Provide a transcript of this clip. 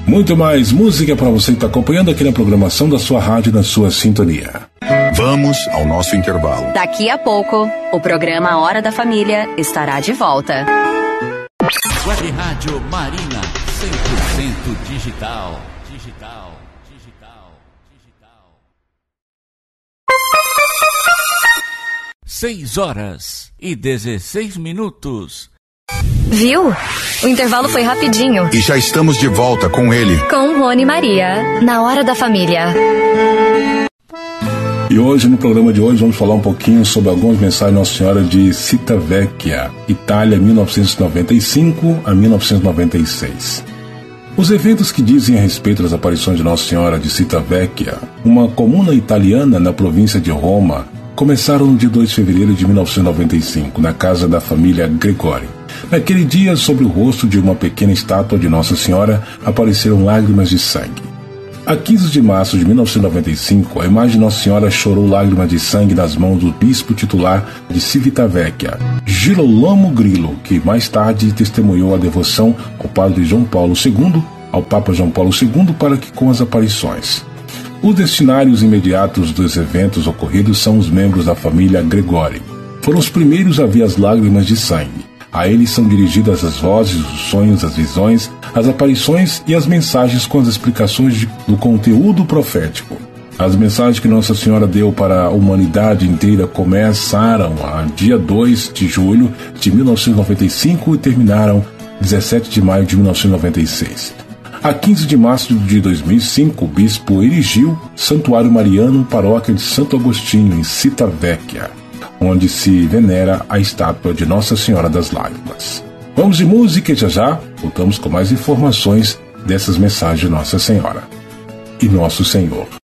Muito mais música para você que está acompanhando aqui na programação da sua rádio, na sua sintonia. Vamos ao nosso intervalo. Daqui a pouco, o programa Hora da Família estará de volta. Web Rádio Marina, 100% digital. 6h16. Viu? O intervalo foi rapidinho. E já estamos de volta com ele. Com Rony e Maria, na Hora da Família. E hoje, no programa de hoje, vamos falar um pouquinho sobre algumas mensagens de Nossa Senhora de Civitavecchia, Itália, 1995 a 1996. Os eventos que dizem a respeito das aparições de Nossa Senhora de Civitavecchia, uma comuna italiana na província de Roma, começaram no dia 2 de fevereiro de 1995, na casa da família Gregori. Naquele dia, sobre o rosto de uma pequena estátua de Nossa Senhora, apareceram lágrimas de sangue. A 15 de março de 1995, a imagem de Nossa Senhora chorou lágrimas de sangue nas mãos do bispo titular de Civitavecchia, Girolamo Grillo, que mais tarde testemunhou a devoção ao padre João Paulo II, ao Papa João Paulo II, para que com as aparições. Os destinários imediatos dos eventos ocorridos são os membros da família Gregori. Foram os primeiros a ver as lágrimas de sangue. A eles são dirigidas as vozes, os sonhos, as visões, as aparições e as mensagens com as explicações do conteúdo profético. As mensagens que Nossa Senhora deu para a humanidade inteira começaram a dia 2 de julho de 1995 e terminaram 17 de maio de 1996. A 15 de março de 2005, o bispo erigiu Santuário Mariano, paróquia de Santo Agostinho, em Civitavecchia, onde se venera a estátua de Nossa Senhora das Lágrimas. Vamos de música e já voltamos com mais informações dessas mensagens de Nossa Senhora e Nosso Senhor.